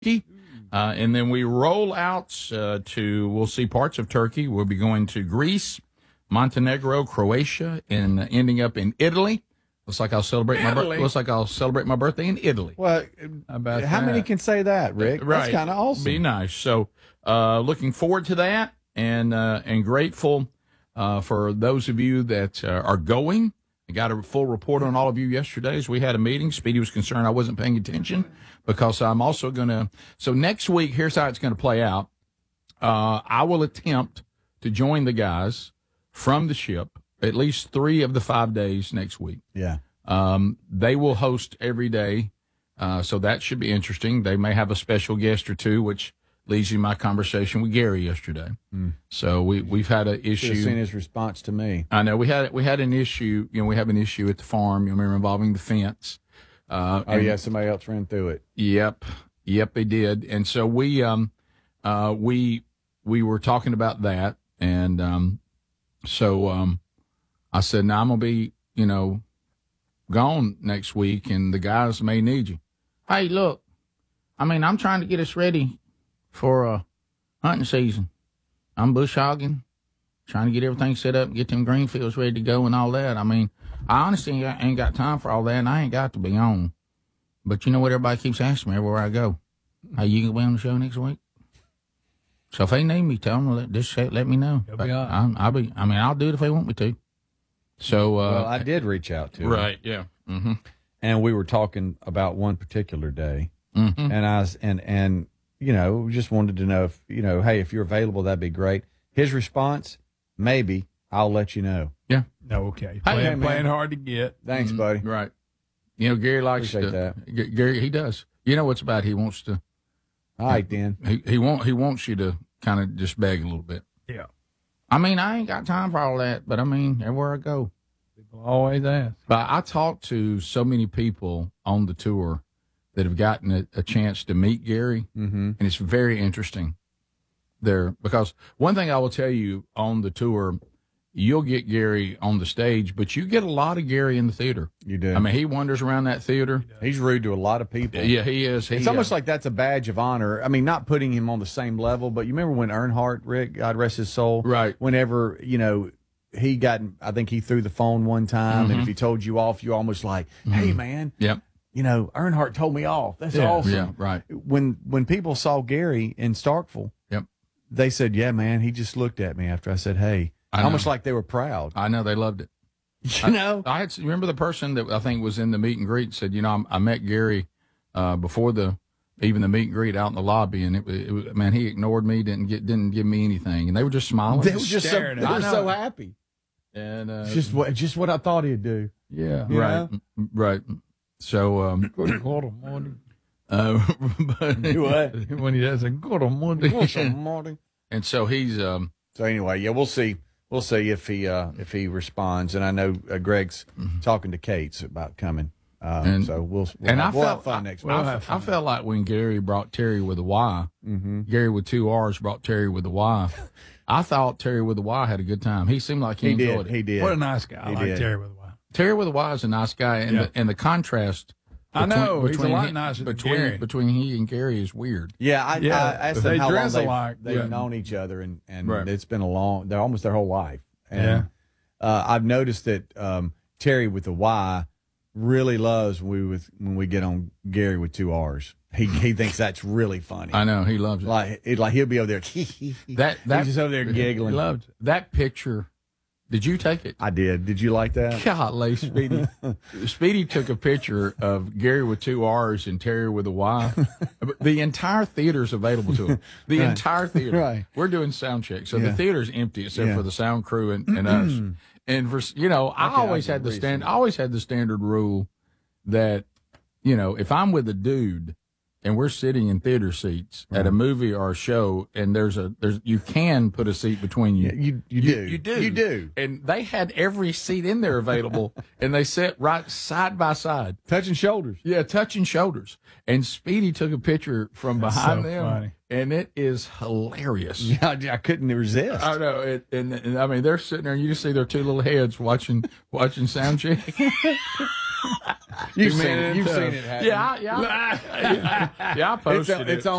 And then we roll out we'll see parts of Turkey. We'll be going to Greece, Montenegro, Croatia, and ending up in Italy. Looks like I'll celebrate my birthday in Italy. Well, how many can say that, Rick? Right. That's kind of awesome. Be nice. So, looking forward to that, and grateful for those of you that are going. I got a full report on all of you yesterday as we had a meeting. Speedy was concerned I wasn't paying attention because I'm also going to. So next week, here's how it's going to play out. I will attempt to join the guys from the ship at least 3 of the 5 days next week. Yeah. They will host every day, so that should be interesting. They may have a special guest or two, which leads you to my conversation with Gary yesterday. So we've had an issue. Should have seen his response to me. I know we had an issue. We have an issue at the farm. You remember involving the fence. Somebody else ran through it. Yep, they did. And so we were talking about that, and so I said, "Now I'm gonna be, gone next week, and the guys may need you." Hey, look, I'm trying to get us ready for hunting season. I'm bush hogging, trying to get everything set up, get them green fields ready to go and all that. I honestly ain't got time for all that, and I ain't got to be on. But you know what everybody keeps asking me everywhere I go? Hey, you gonna be on the show next week? So if they need me, tell them, just let me know. I'll do it if they want me to. So I did reach out to him. Right, yeah. Mm-hmm. And we were talking about one particular day. Mm-hmm. And I was, and just wanted to know if, hey, if you're available, that'd be great. His response, maybe, I'll let you know. Yeah. No, okay. Playing hard to get. Thanks, buddy. Right. Gary likes that. Gary, he does. You know what's about? He wants to. All right, then. He wants you to kind of just beg a little bit. Yeah. I ain't got time for all that, but everywhere I go. People always ask. But I talked to so many people on the tour that have gotten a chance to meet Gary, and it's very interesting there. Because one thing I will tell you on the tour, you'll get Gary on the stage, but you get a lot of Gary in the theater. You do. He wanders around that theater. He's rude to a lot of people. Yeah, he is. It's almost like that's a badge of honor. Not putting him on the same level, but you remember when Earnhardt, Rick, God rest his soul, right? Whenever, he I think he threw the phone one time, and if he told you off, you almost like, hey, man. Yep. Earnhardt told me off. That's awesome. Yeah, right. When people saw Gary in Starkville, yep, they said, yeah, man, he just looked at me after I said, hey. Almost like they were proud. I know, they loved it. I remember the person that I think was in the meet and greet said, I met Gary before even the meet and greet out in the lobby, and it was, man, he ignored me, didn't give me anything, and they were just smiling. They were just so happy. And just what I thought he'd do. Yeah, right. So good morning. What? When he does a good morning. And so he's So anyway, yeah, we'll see. We'll see if he responds. And I know Greg's talking to Kate's about coming. So we'll have fun next week. I felt like when Gary brought Terry with a Y, Gary with 2 R's brought Terry with a Y. I thought Terry with a Y had a good time. He seemed like he enjoyed it. He did. What a nice guy. I like Terry with a Y. Terry with a Y is a nice guy, and the contrast. I know he's a lot nicer than Gary. Between he and Gary is weird. Yeah, I asked them how long they've known each other, and right. It's been they're almost their whole life. And I've noticed that Terry with the Y really loves when we get on Gary with 2 R's. He thinks that's really funny. I know, he loves it. Like he'll be over there. He's just over there giggling. He loved that picture. Did you take it? I did. Did you like that? Golly, Speedy. Speedy took a picture of Gary with 2 R's and Terry with a Y. The entire theater's available to him. The entire theater. Right. We're doing sound check, so the theater's empty except for the sound crew and us. And for I always had the standard rule that if I'm with a dude and we're sitting in theater seats at a movie or a show, and you can put a seat between you. You do. And they had every seat in there available, and they sat right side by side, touching shoulders. Yeah, touching shoulders. And Speedy took a picture from behind them, funny. And it is hilarious. Yeah, I couldn't resist. I know, and I mean, they're sitting there, and you just see their 2 little heads watching sound check. You've seen it. Happen. Yeah, I posted it. It's on